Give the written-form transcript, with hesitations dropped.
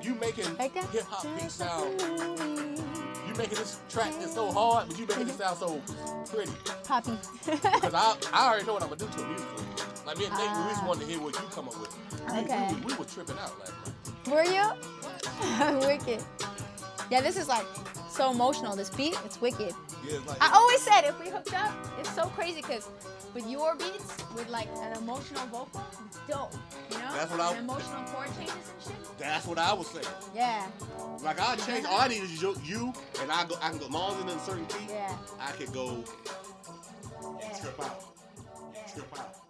like you making Like that? hip hop beats sound. You making this track that's so hard, but you making it sound so pretty. Poppy. Because I already know what I'm gonna do to it musically. Like me and Nate, we just wanted to hear what you come up with. Okay. We were tripping out last night. Were you? Wicked. Yeah, this is like so emotional. This beat, it's wicked. Yeah, it's like, I always said if we hooked up, it's so crazy because with your beats, with like an emotional vocal, it's dope. You know? That's what and emotional chord changes and shit. that's what I was saying. Yeah. Like I change, all I need is you, and I can go long as in a certain key. Yeah. I could go Yeah. trip out. Trip out.